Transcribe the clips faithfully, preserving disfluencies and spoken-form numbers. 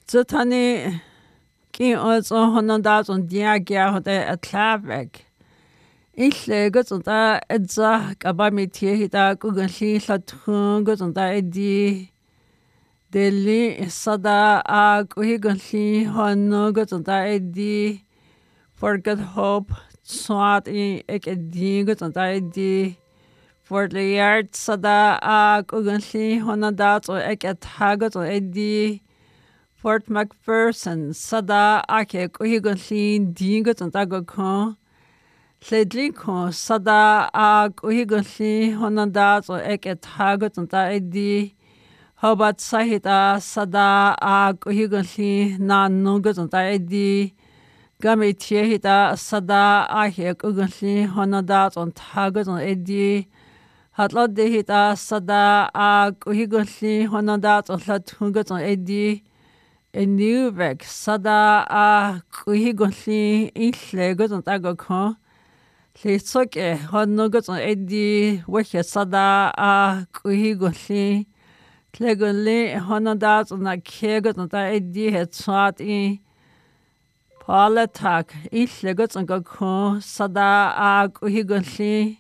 Zutani ki also honda und dia gya hote a klavek. Ich lege und da etza aber mit hier hita kugenli latun und da edi deli sada a kuhigenli honno und da edi forget hope swat i ek edi und da edi for the yard sada a kugenli honda so ek atagot und edi Fort McPherson sada ake kuhigenli dingot und da go Ledliko sada a kuhigenli honanda so ek etagot und da edi Hobat sahita sada a kuhigenli na nugot und da edi Gamitie hita sada a he kuhigenli honanda und tagot und edi Hatlode hita sada a kuhigenli honanda und latugot und edi Enuvek sada a kuhigenli ichlegot und da go Litsoke honnogot on edi weke sada a kuhigoli Tlegoli honodat on a kegot on da edi het swat i Palatak ichlegot on goko sada a kuhigoli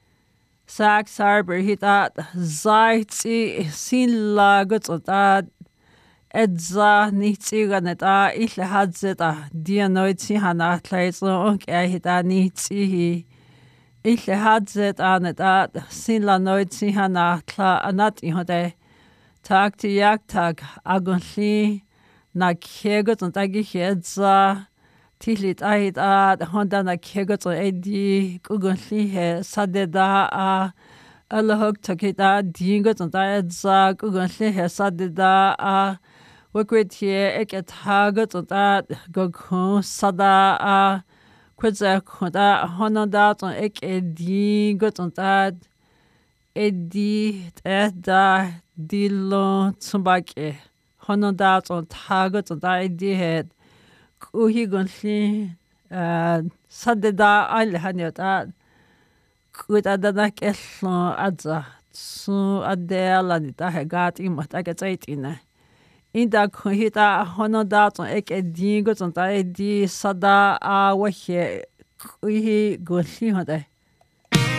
Sax Harbor hitat zaitsi sin lagot on da Edza nitsi ganeta ich hadzeta dianoitsi hana tleitso onk er hita nitsi hi ich hadzeta neta sin la noitsi hana tla anat i hode tag ti yak tag agonli na kegot und agi hedza tilit ait a honda na kegot und edi kugonli he sadeda a alahok takita dingot und edza kugonli he sadeda a Wigwyd hier ek et hagot und da go sada a kwitza da honodat und ek edi got und da edi da dilo zum Beispiel honodat und hagot und da edi het kuhi gonli sadeda al hanyot a kwita da na kello adza su adela ni da hegat imot aget ine Inda kuhita honodat on ek edi got on da edi sada a wache kuhi gulli hode.